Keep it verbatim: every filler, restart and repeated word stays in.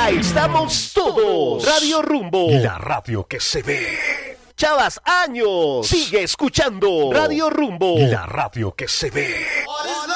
Ahí estamos todos. Radio Rumbo, la radio que se ve. Chavas, años. Sigue escuchando Radio Rumbo, la radio que se ve.